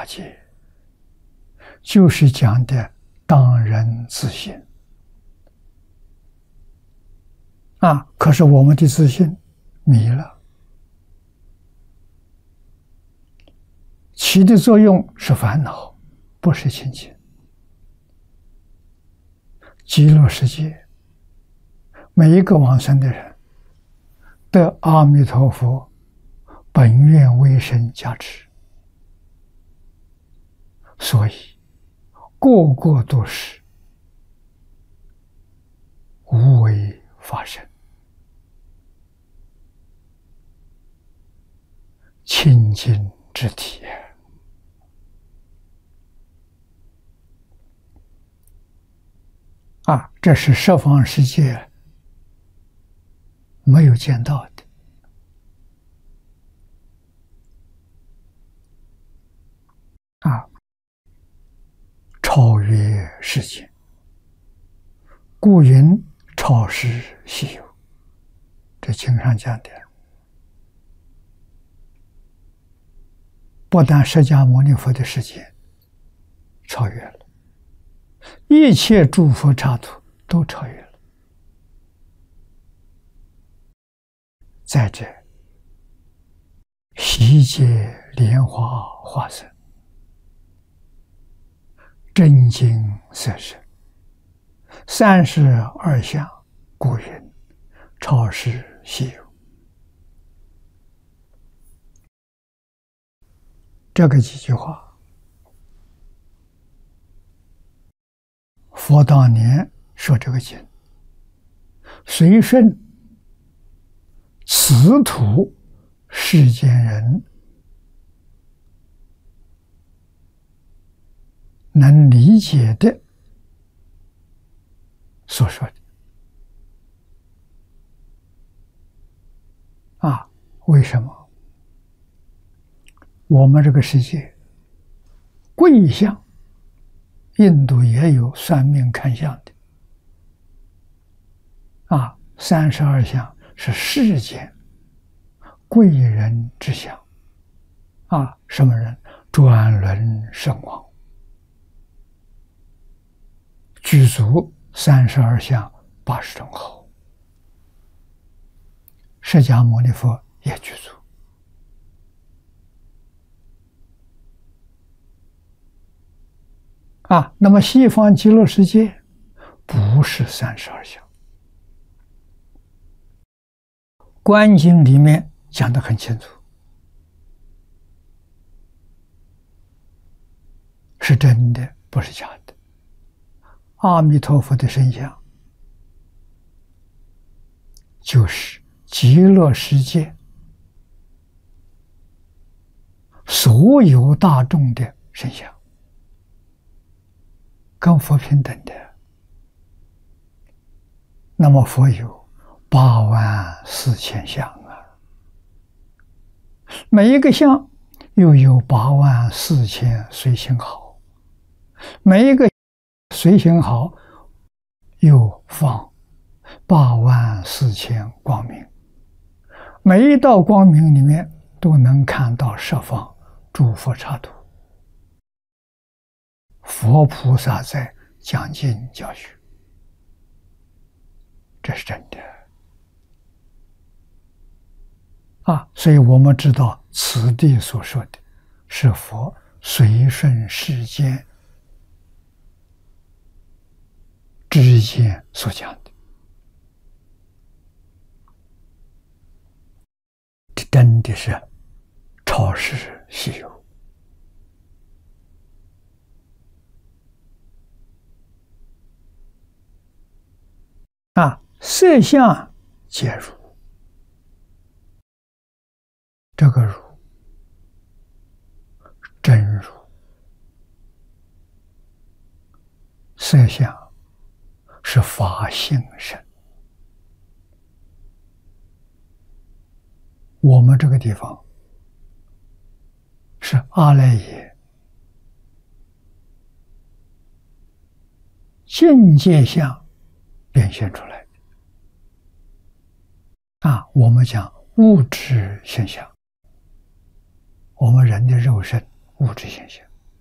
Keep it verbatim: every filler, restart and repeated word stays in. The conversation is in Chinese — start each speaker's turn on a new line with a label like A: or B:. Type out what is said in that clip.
A: 戒，就是讲的当人自信啊。可是我们的自信迷了，起的作用是烦恼，不是清净。极乐世界，每一个往生的人得阿弥陀佛本愿威神加持，所以个个都是无为法身，清净之体。啊，这是十方世界没有见到的。啊，超越世界，故云超世稀有。这经上讲的，不但释迦牟尼佛的世界超越了，一切诸佛刹土都超越了。在这悉皆莲花化身，真经色身，三十二相，故云超世稀有。这个几句话，佛当年说这个经，随顺此土世间人能理解的所说的啊。为什么？我们这个世界贵相，印度也有算命看相的啊，三十二相是世间贵人之相啊。什么人？转轮圣王，具足三十二相八十种好。释迦牟尼佛也具足啊。那么西方极乐世界不是三十二相，观经里面讲得很清楚，是真的，不是假的。阿弥陀佛的身相就是极乐世界所有大众的身相，跟佛平等的。那么佛有八万四千相啊，每一个相又有八万四千随行好，每一个随行好又放八万四千光明，每一道光明里面都能看到十方诸佛刹土，佛菩萨在讲经教学，这是真的啊。所以我们知道此地所说的是佛随顺世间之间所讲的，这真的是超世稀有啊。色相皆如，这个如真如，色相是法性身。我们这个地方是阿赖耶境界相变现出来的啊。我们讲物质现象，我们人的肉身物质现象，